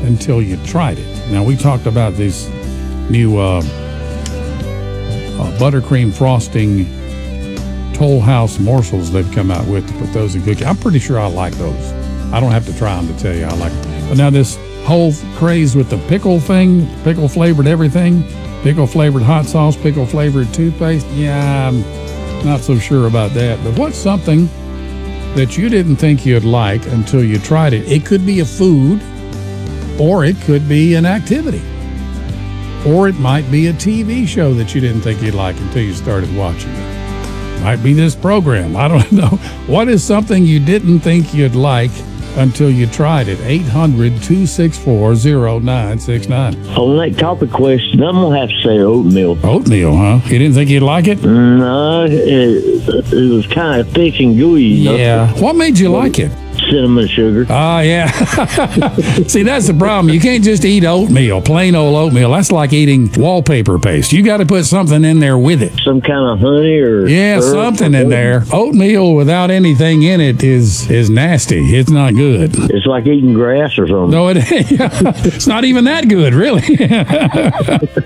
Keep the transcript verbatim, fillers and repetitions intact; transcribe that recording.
until you tried it. Now, we talked about these new uh, uh, buttercream frosting Toll House morsels they've come out with to put those in cookies. I'm pretty sure I like those. I don't have to try them to tell you I like them. But now this whole craze with the pickle thing, pickle flavored everything, pickle flavored hot sauce, pickle flavored toothpaste, yeah, I'm not so sure about that. But what's something that you didn't think you'd like until you tried it? It could be a food, or it could be an activity, or it might be a T V show that you didn't think you'd like until you started watching it. Might be this program. I don't know. What is something you didn't think you'd like until you tried it? eight hundred, two six four, zero nine six nine. On that topic question, I'm going to have to say oatmeal. Oatmeal, huh? You didn't think you'd like it? No, it, it was kind of thick and gooey. You know? Yeah. What made you like it? Cinnamon sugar. Oh, yeah. See, that's the problem. You can't just eat oatmeal, plain old oatmeal. That's like eating wallpaper paste. You got to put something in there with it. Some kind of honey or... Yeah, something in there. Oatmeal without anything in it is is nasty. It's not good. It's like eating grass or something. No, it ain't. It's not even that good, really.